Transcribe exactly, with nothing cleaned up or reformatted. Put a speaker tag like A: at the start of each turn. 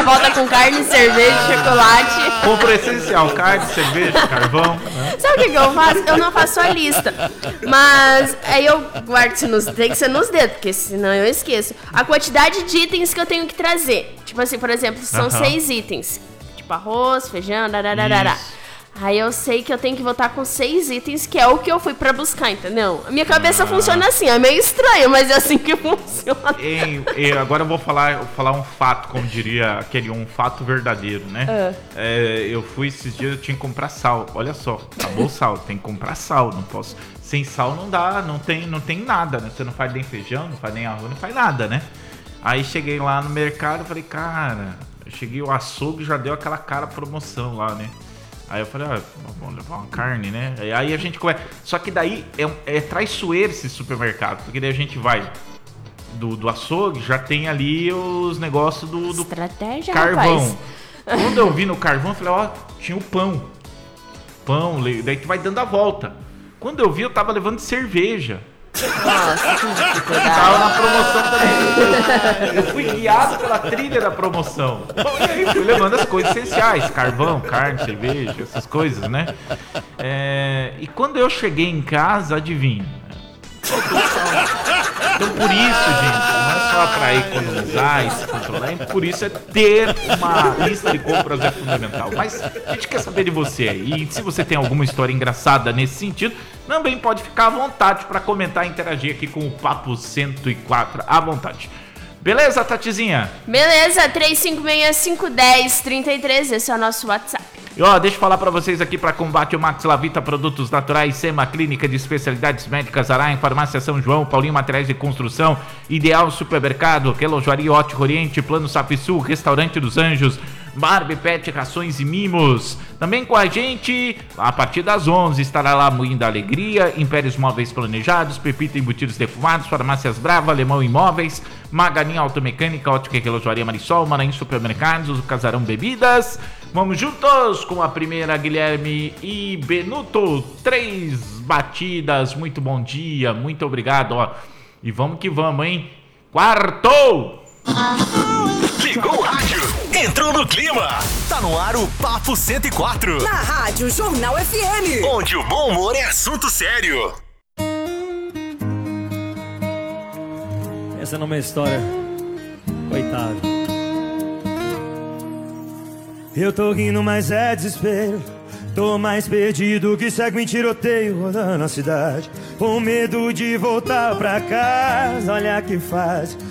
A: volta com carne, cerveja, chocolate.
B: Compro essencial, carne, cerveja, carvão. Né?
A: Sabe o que, que eu faço? Eu não faço a lista. Mas aí eu guardo isso nos, tem que ser nos dedos, porque senão eu esqueço. A quantidade de itens que eu tenho que trazer. Tipo assim, por exemplo, são uh-huh. seis itens. Tipo arroz, feijão, darararará. Aí eu sei que eu tenho que voltar com seis itens, que é o que eu fui pra buscar, entendeu? A minha cabeça ah. funciona assim, é meio estranho, mas é assim que funciona.
B: Em, em, agora eu vou falar, vou falar um fato, como diria aquele, um fato verdadeiro, né? Uh. É, eu fui esses dias, eu tinha que comprar sal. Olha só, acabou o sal, tem que comprar sal, não posso. Sem sal não dá, não tem, não tem nada, né? Você não faz nem feijão, não faz nem arroz, não faz nada, né? Aí cheguei lá no mercado e falei, cara, eu cheguei, o açougue já deu aquela cara promoção lá, né? Aí eu falei, ah, vamos levar uma carne, né? Aí a gente começa. Só que daí é, é traiçoeiro esse supermercado, porque daí a gente vai do, do açougue, já tem ali os negócios do, do
A: Estratégia,
B: carvão.
A: Rapaz.
B: Quando eu vi no carvão, eu falei, ó, tinha o pão. Pão, daí tu vai dando a volta. Quando eu vi, eu tava levando cerveja.
A: Nossa, que
B: tava na promoção também. Eu fui guiado pela trilha da promoção. E aí fui levando as coisas essenciais: carvão, carne, cerveja, essas coisas, né? É... E quando eu cheguei em casa, adivinha? Então por isso, gente, não é só para economizar e se controlar, por isso é ter uma lista de compras é fundamental. Mas a gente quer saber de você aí, e se você tem alguma história engraçada nesse sentido, também pode ficar à vontade para comentar e interagir aqui com o Papo cento e quatro, à vontade. Beleza, Tatizinha?
A: Beleza, três cinco seis, cinco um zero, três três, esse é o nosso WhatsApp.
B: E ó, deixa eu falar pra vocês aqui para combate o Max Lavita, produtos naturais, Sema Clínica de Especialidades Médicas, Araim, Farmácia São João, Paulinho Materiais de Construção, Ideal Supermercado, Relojoaria Ótico Oriente, Plano Safisul, Restaurante dos Anjos, Barbie Pet, Rações e Mimos. Também com a gente, a partir das onze, estará lá Moinho da Alegria, Impérios Móveis Planejados, Pepita Embutidos Defumados, Farmácias Brava, Alemão Imóveis, Maganinha Automecânica, Ótica e Relojoaria Marisol, Maranhão Supermercados, o Casarão Bebidas. Vamos juntos com a primeira, Guilherme e Benuto. Três batidas, muito bom dia, muito obrigado, ó. E vamos que vamos, hein? Quartou!
C: Ligou o rádio, entrou no clima. Tá no ar o Papo cento e quatro.
D: Na Rádio Jornal F M.
C: Onde o bom humor é assunto sério.
E: Essa não é uma história. Coitado. Eu tô rindo, mas é desespero. Tô mais perdido que cego em tiroteio rodando a cidade, com medo de voltar pra casa. Olha que fase,